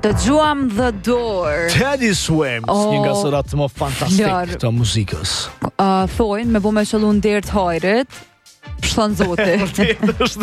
Dëgjuam The Door. Teddy Swims, një nga sërat më fantastik të muzikës. Thojnë, me bu me qëllu në derë të hajrit, pështon zoti.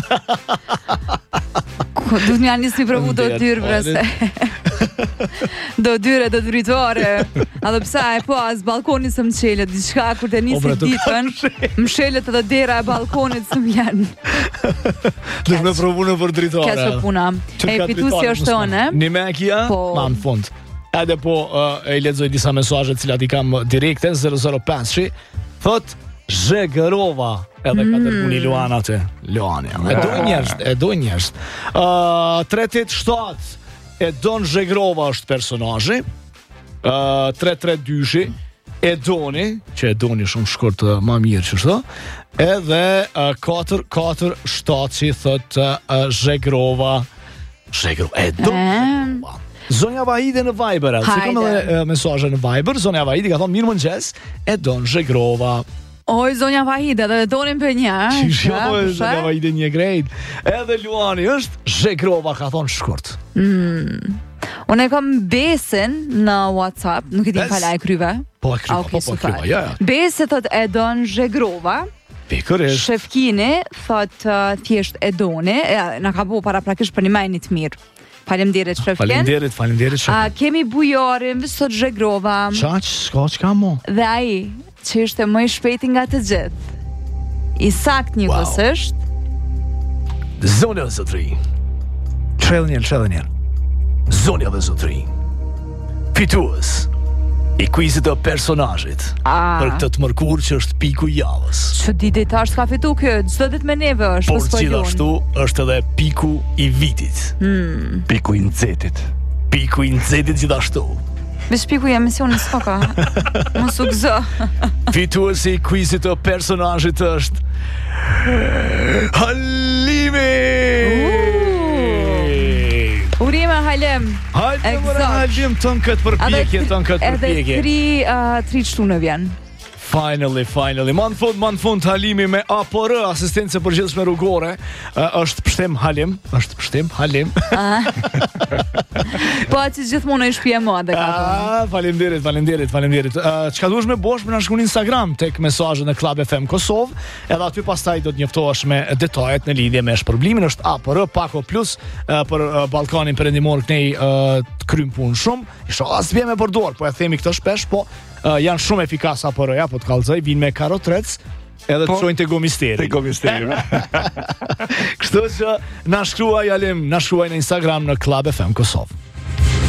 Du të mja njësë mi provu do dyrë vrese. Do dyre, do dritore. A dhe pësa e po, as balkonit së më qelet, diçka kur të njësi ditën, më shelet edhe dera e balkonit së më janë. Dush me provu në për dritore. Kja që puna. E fitusi është tonë, Një me kia, ma në fund. Edhe po, e lexoj disa mesazhe cilat i kam direkte, 005, thot, Zhegërova, edhe ka tërpuni Luana të. Luani, e do njerëz. 387, e don Zhegrova është personazhi. 332, e doni, që e doni shumë shkurt më mirë që shto. Edhe 447 thot Zhegrova, e do Zhegrova. Zonja Vahide në Viber, se kam edhe mesazhe në Viber, Zonja Vahide ka thonë mirë mëngjes, e don Zhegrova. Oj, Zonja Vahide, dhe donim për një. Zonja Vahide një grejt. Edhe Luani është Zhegrova, ka thonë shkurt. Unë e kam Besin në WhatsApp, nuk i din pala e kryve. Po e kryva, ja. Besi thot e don Zhegrova. Pikërisht. Shefkini thot thjesht e doni, na ka bu para prakisht për një majnit mirë. Faleminderit Shefkin. Faleminderit Shefkin. Kemi bujarin, thot Zhegrova. Çka mo? Dhe ai që ishte më i shpejti nga të gjithë. I sakt një është. Zonja dhe zotri. Çellë njerë. Zonja dhe zotri. Fitues i quizit të personazhit. Për këtë të mërkur që është piku i javës. Që ditë ka fitu kjo, çdo ditë me neve është. Por gjithashtu është edhe piku i vitit. Piku i nxetit. Piku i nxetit gjithashtu. Vesh piku i emisionit s'ka. Mos u gëzo. Fituesi i quizit të personazhit është Halimi. Urime Halim. Halim ton këtë përpjekje, Edhe tri çtunë vjen. Finally. Man fund Halimi me APR, asistencë përgjithshme rrugore, është pështem Halim. Po atë gjithmonë i shpije madhe ka thonë. Faleminderit. Çka duhesh me bosh me na shkruan në Instagram tek mesazhet në Club FM Kosovë, edhe aty pastaj do të njoftohesh me detajet në lidhje me shpërblimin. Është APR Pako Plus për Ballkanin Perëndimor, kënej të krym punë shumë. Isha as bie me përdor, po e themi këtë shpesh, po janë shumë efikas APR-ja, po të kallëzoj, vinë me karotrec, edhe të çojnë te Gomisteri. Kështu që na shkruaj Alim, na shkruaj në Instagram në Club FM Kosovë.